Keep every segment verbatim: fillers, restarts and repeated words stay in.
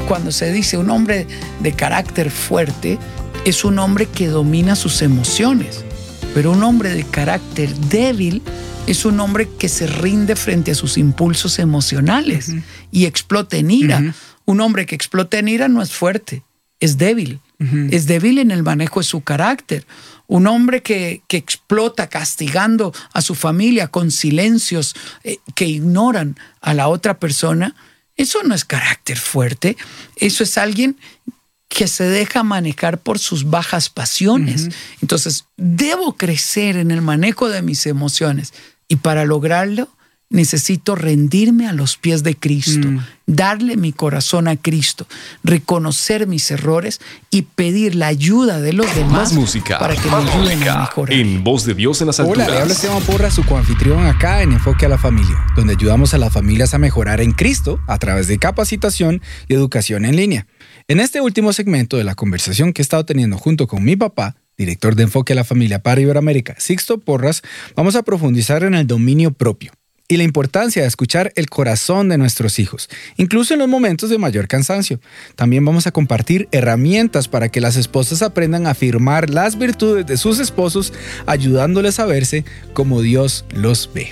cuando se dice un hombre de carácter fuerte, es un hombre que domina sus emociones. Pero un hombre de carácter débil es un hombre que se rinde frente a sus impulsos emocionales uh-huh. y explota en ira. Uh-huh. Un hombre que explota en ira no es fuerte, es débil. Uh-huh. Es débil en el manejo de su carácter. Un hombre que, que explota castigando a su familia con silencios eh, que ignoran a la otra persona, eso no es carácter fuerte. Eso es alguien que se deja manejar por sus bajas pasiones. Uh-huh. Entonces, debo crecer en el manejo de mis emociones. Y para lograrlo, necesito rendirme a los pies de Cristo, mm. darle mi corazón a Cristo, reconocer mis errores y pedir la ayuda de los demás. Más música, para que más me ayuden música, a mejorar. En Voz de Dios en las Alturas. Hola, le habla Esteban Porras, su coanfitrión acá en Enfoque a la Familia, donde ayudamos a las familias a mejorar en Cristo a través de capacitación y educación en línea. En este último segmento de la conversación que he estado teniendo junto con mi papá, director de Enfoque a la Familia para Iberoamérica, Sixto Porras, vamos a profundizar en el dominio propio y la importancia de escuchar el corazón de nuestros hijos, incluso en los momentos de mayor cansancio. También vamos a compartir herramientas para que las esposas aprendan a afirmar las virtudes de sus esposos, ayudándoles a verse como Dios los ve.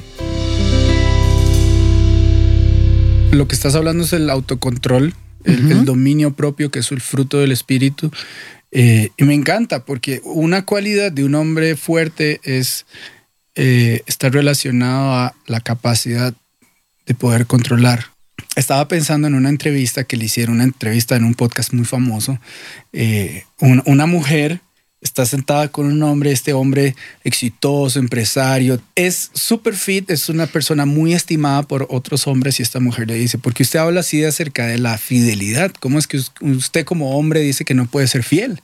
Lo que estás hablando es el autocontrol, el, uh-huh. el dominio propio, que es el fruto del espíritu. Eh, y me encanta porque una cualidad de un hombre fuerte es eh, estar relacionado a la capacidad de poder controlar. Estaba pensando en una entrevista que le hicieron, una entrevista en un podcast muy famoso. Eh, un, una mujer está sentada con un hombre, este hombre exitoso, empresario, es super fit, es una persona muy estimada por otros hombres, y esta mujer le dice: ¿por qué usted habla así acerca de la fidelidad? ¿Cómo es que usted como hombre dice que no puede ser fiel?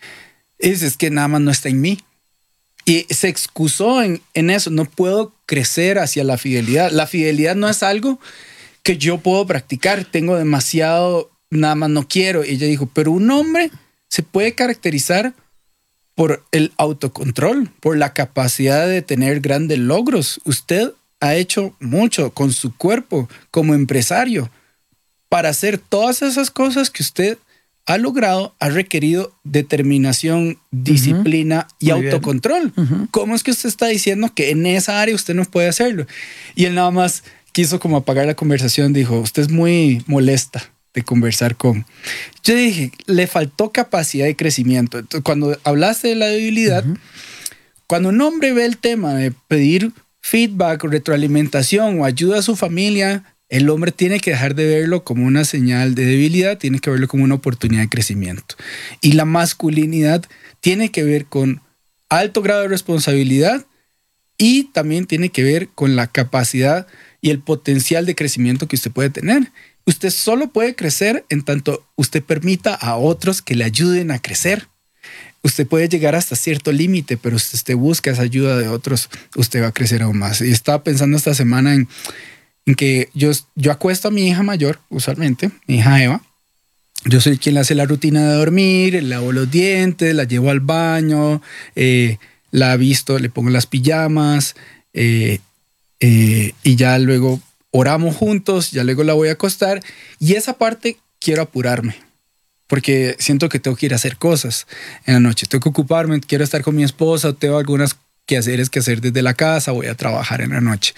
Es, es que nada más no está en mí. Y se excusó en, en eso. No puedo crecer hacia la fidelidad. La fidelidad no es algo que yo puedo practicar. Tengo demasiado, nada más no quiero. Y ella dijo, pero un hombre se puede caracterizar por el autocontrol, por la capacidad de tener grandes logros. Usted ha hecho mucho con su cuerpo como empresario. Para hacer todas esas cosas que usted ha logrado, ha requerido determinación, disciplina uh-huh. y Muy autocontrol. Uh-huh. ¿Cómo es que usted está diciendo que en esa área usted no puede hacerlo? Y él nada más quiso como apagar la conversación. Dijo, usted es muy molesta de conversar con. Yo dije, le faltó capacidad de crecimiento. Entonces, cuando hablaste de la debilidad, uh-huh. cuando un hombre ve el tema de pedir feedback o retroalimentación o ayuda a su familia, el hombre tiene que dejar de verlo como una señal de debilidad, tiene que verlo como una oportunidad de crecimiento. Y la masculinidad tiene que ver con alto grado de responsabilidad y también tiene que ver con la capacidad y el potencial de crecimiento que usted puede tener. Usted solo puede crecer en tanto usted permita a otros que le ayuden a crecer. Usted puede llegar hasta cierto límite, pero si usted busca esa ayuda de otros, usted va a crecer aún más. Y estaba pensando esta semana en, en que yo, yo acuesto a mi hija mayor, usualmente, mi hija Eva. Yo soy quien le hace la rutina de dormir, le lavo los dientes, la llevo al baño, eh, la visto, le pongo las pijamas eh, eh, y ya luego oramos juntos, ya luego la voy a acostar, y esa parte quiero apurarme porque siento que tengo que ir a hacer cosas en la noche, tengo que ocuparme, quiero estar con mi esposa, tengo algunas quehaceres que hacer desde la casa, voy a trabajar en la noche.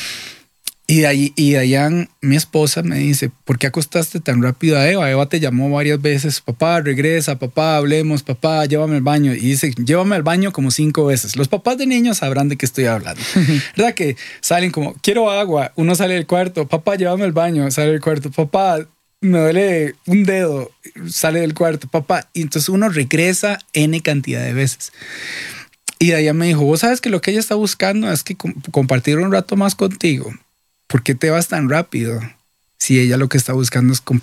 Y de ahí, y Dayan, mi esposa, me dice, ¿por qué acostaste tan rápido a Eva? Eva te llamó varias veces, papá, regresa, papá, hablemos, papá, llévame al baño. Y dice, llévame al baño como cinco veces. Los papás de niños sabrán de qué estoy hablando. ¿Verdad que salen como, quiero agua? Uno sale del cuarto, papá, llévame al baño, sale del cuarto, papá, me duele un dedo, sale del cuarto, papá. Y entonces uno regresa N cantidad de veces. Y Dayan me dijo, vos sabes que lo que ella está buscando es que compartir un rato más contigo. ¿Por qué te vas tan rápido? Si ella lo que está buscando es compartir